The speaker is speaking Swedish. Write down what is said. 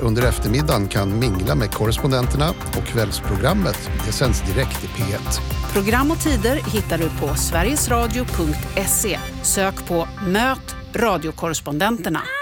under eftermiddagen kan mingla med korrespondenterna och kvällsprogrammet det sänds direkt i P1. Program och tider hittar du på sverigesradio.se. Sök på Möt radiokorrespondenterna.